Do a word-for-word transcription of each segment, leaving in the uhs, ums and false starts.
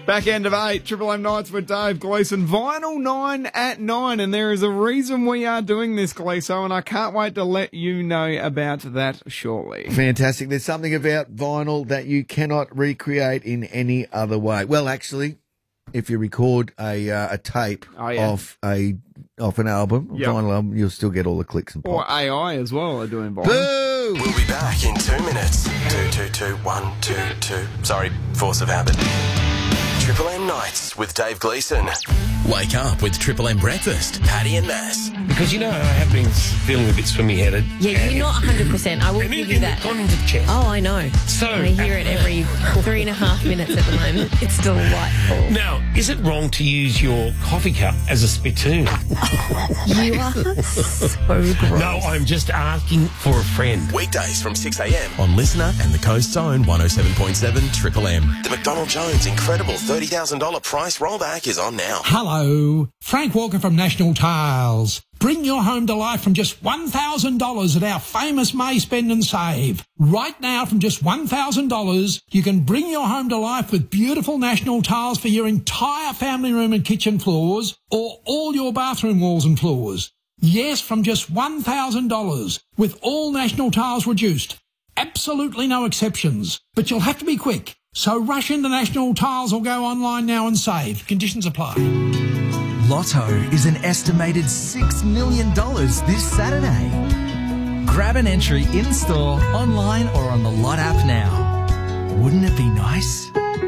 Back end of eight, Triple M Nights with Dave Gleeson. Vinyl nine at nine, and there is a reason we are doing this, Gleeso, and I can't wait to let you know about that shortly. Fantastic. There's something about vinyl that you cannot recreate in any other way. Well, actually, if you record a uh, a tape Oh, yeah. off a off an album, Yep. vinyl album, you'll still get all the clicks and Or pops. A I as well are doing vinyl. Boo! We'll be back in two minutes. Two, two, two, one, two, two. Sorry, force of habit. Triple M Nights with Dave Gleeson. Wake up with Triple M Breakfast, Paddy and Mass. Because, you know, I have been feeling a bit swimmy-headed. Yeah, you're not one hundred percent. I will And give it- you that. It's gone into the chest. Oh, I know. So- I hear it every three and a half minutes at the moment. It's delightful. Now, is it wrong to use your coffee cup as a spittoon? You are so gross. No, I'm just asking for a friend. Weekdays from six a.m. on Listener and the Coast's own one oh seven point seven Triple M. The McDonald Jones incredible thirty thousand dollars price rollback is on now. Hello, Frank Walker from National Tiles. Bring your home to life from just one thousand dollars at our famous May Spend and Save. Right now, from just one thousand dollars, you can bring your home to life with beautiful National Tiles for your entire family room and kitchen floors, or all your bathroom walls and floors. Yes, from just one thousand dollars, with all National Tiles reduced. Absolutely no exceptions, but you'll have to be quick. So rush into National Tiles or go online now and save. Conditions apply. Lotto is an estimated six million dollars this Saturday. Grab an entry in-store, online or on the Lot app now. Wouldn't it be nice?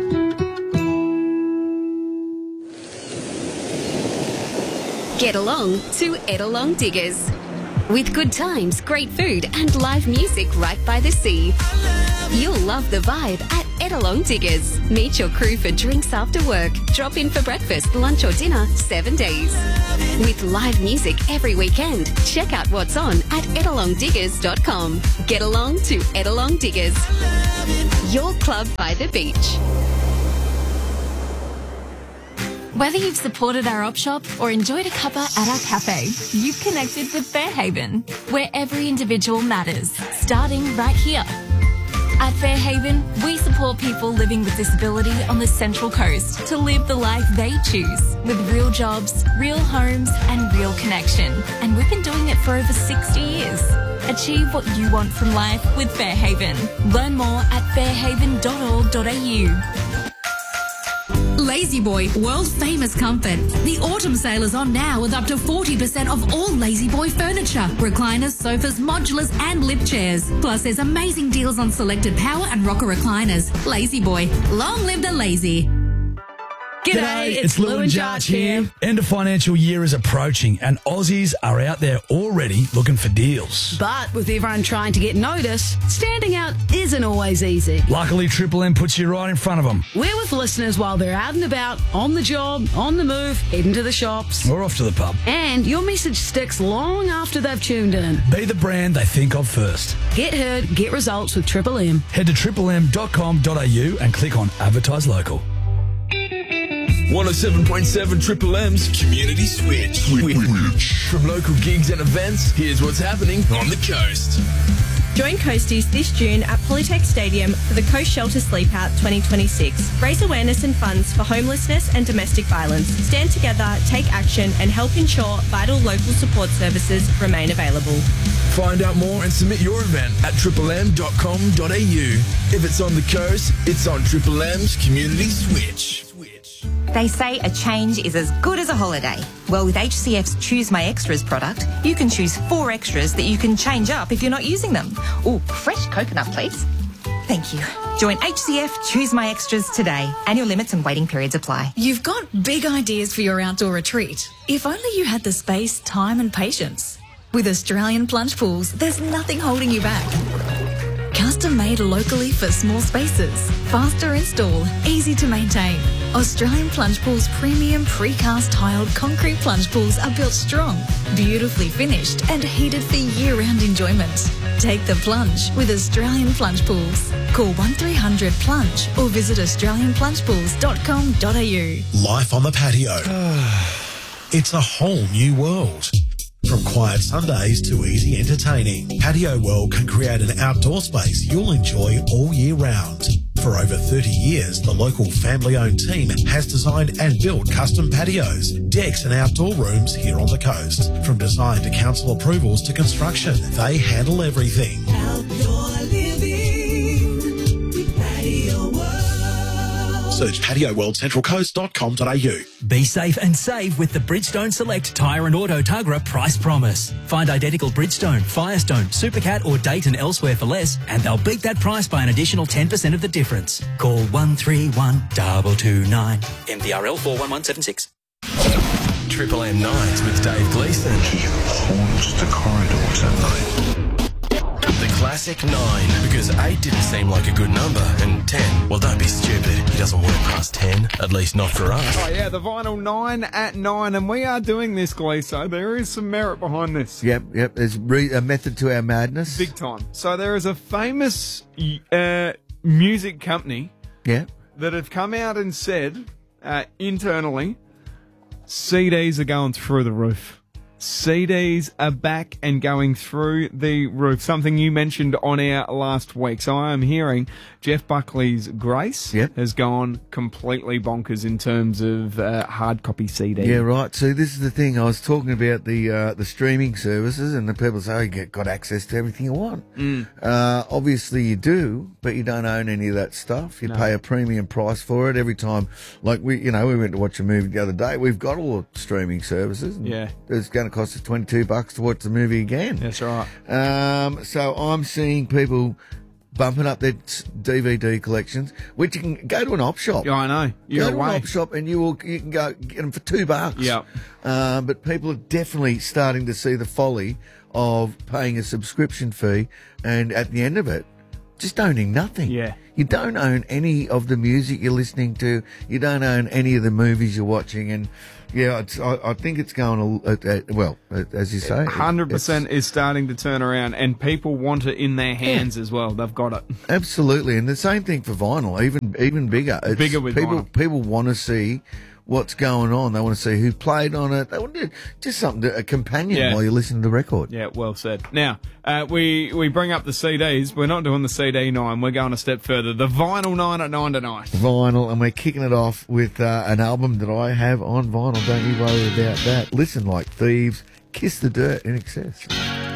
Get along to Edelong Diggers. With good times, great food and live music right by the sea. You'll love the vibe at Edelong Diggers. Meet your crew for drinks after work. Drop in for breakfast, lunch or dinner, seven days. With live music every weekend. Check out what's on at edelong diggers dot com. Get along to Edelong Diggers. Your club by the beach. Whether you've supported our op shop or enjoyed a cuppa at our cafe, you've connected with Fairhaven, where every individual matters, starting right here. At Fairhaven, we support people living with disability on the Central Coast to live the life they choose, with real jobs, real homes and real connection. And we've been doing it for over sixty years. Achieve what you want from life with Fairhaven. Learn more at fairhaven dot org dot a u. Lazy Boy, world famous comfort. The autumn sale is on now with up to forty percent off all Lazy Boy furniture, recliners, sofas, modulars and lift chairs. Plus there's amazing deals on selected power and rocker recliners. Lazy Boy, long live the lazy. G'day, it's Lou and Jarch here. End of financial year is approaching and Aussies are out there already looking for deals. But with everyone trying to get noticed, standing out isn't always easy. Luckily, Triple M puts you right in front of them. We're with listeners while they're out and about, on the job, on the move, heading to the shops. Or off to the pub. And your message sticks long after they've tuned in. Be the brand they think of first. Get heard, get results with Triple M. Head to triple m dot com dot a u and click on Advertise Local. one oh seven point seven Triple M's Community Switch. Switch. From local gigs and events, here's what's happening on the coast. Join Coasties this June at Polytech Stadium for the Coast Shelter Sleep Out twenty twenty-six. Raise awareness and funds for homelessness and domestic violence. Stand together, take action and help ensure vital local support services remain available. Find out more and submit your event at triple m dot com dot a u. If it's on the coast, it's on Triple M's Community Switch. They say a change is as good as a holiday. Well, with H C F's Choose My Extras product, you can choose four extras that you can change up if you're not using them. Oh, fresh coconut, please. Thank you. Join H C F Choose My Extras today. Annual limits and waiting periods apply. You've got big ideas for your outdoor retreat. If only you had the space, time and patience. With Australian Plunge Pools, there's nothing holding you back. Custom made locally for small spaces. Faster install, easy to maintain. Australian Plunge Pools premium precast tiled concrete plunge pools are built strong, beautifully finished and heated for year-round enjoyment. Take the plunge with Australian Plunge Pools. Call one three hundred plunge or visit australian plunge pools dot com dot a u. Life on the patio. It's a whole new world. From quiet Sundays to easy entertaining, Patio World can create an outdoor space you'll enjoy all year round. For over thirty years, the local family-owned team has designed and built custom patios, decks and outdoor rooms here on the coast. From design to council approvals to construction, they handle everything. Outdoor living with Patio World. Search patio world central coast dot com dot a u. Be safe and save with the Bridgestone Select Tyre and Auto Tuggerah Price Promise. Find identical Bridgestone, Firestone, Supercat or Dayton elsewhere for less and they'll beat that price by an additional ten percent of the difference. Call one three one, two two nine. M D R L four one one seven six. Triple M Nights with Dave Gleeson. He haunts the corridors at night. The classic nine, because eight didn't seem like a good number, and ten, well, don't be stupid. It doesn't work past ten, at least not for us. Oh, yeah, the vinyl nine at nine, and we are doing this, Gleeso. There is some merit behind this. Yep, yep. There's re- a method to our madness. Big time. So there is a famous uh, music company Yeah. that have come out and said uh, internally, C Ds are going through the roof. C Ds are back and going through the roof, something you mentioned on our last week. So I am hearing Jeff Buckley's Grace Yep. has gone completely bonkers in terms of uh, hard copy C D. Yeah, right. So this is the thing. I was talking about the uh, the streaming services, and the people say, oh, you get, got access to everything you want. Mm. Uh, obviously you do, but you don't own any of that stuff. You No. pay a premium price for it every time. Like we, you know, we went to watch a movie the other day. We've got all the streaming services. and Yeah. It's going to cost us twenty-two bucks to watch the movie again. That's right. Um, so I'm seeing people bumping up their D V D collections, which you can go to an op shop. Yeah, I know. You're go to away. an op shop and you will you can go get them for two bucks. Yep. Um, but people are definitely starting to see the folly of paying a subscription fee and at the end of it, just owning nothing. Yeah. You don't own any of the music you're listening to. You don't own any of the movies you're watching. And yeah, it's, I, I think it's going to, uh, uh, well, uh, as you say. one hundred percent is starting to turn around, and people want it in their hands as well. They've got it. Absolutely, and the same thing for vinyl, even even bigger. It's Bigger with people. vinyl. People want to see what's going on. They want to see who played on it. They want to, just something, to, a companion Yeah. while you're listening to the record. Yeah, well said. Now, uh, we, we bring up the C Ds. We're not doing the C D nine. We're going a step further. The vinyl nine at nine tonight. Vinyl, and we're kicking it off with uh, an album that I have on vinyl. Don't you worry about that. Listen Like Thieves, Kiss the Dirt in Excess.